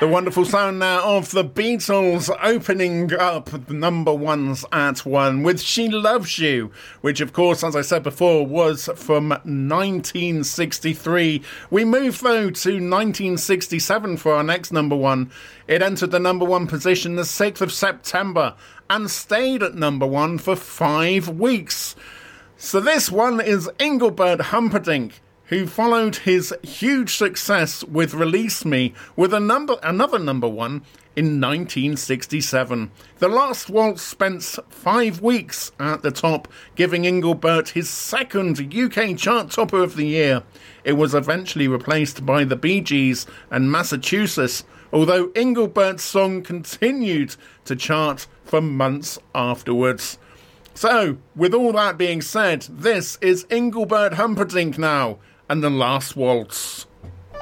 The wonderful sound now of the Beatles opening up the number ones at 1 with She Loves You, which of course, as I said before, was from 1963. We move though to 1967 for our next number one. It entered the number one position the 6th of September and stayed at number one for 5 weeks. So this one is Engelbert Humperdinck, who followed his huge success with Release Me with another number one in 1967. The Last Waltz spent 5 weeks at the top, giving Engelbert his second UK chart topper of the year. It was eventually replaced by the Bee Gees and Massachusetts, although Engelbert's song continued to chart for months afterwards. So, with all that being said, this is Engelbert Humperdinck now, and The Last Waltz.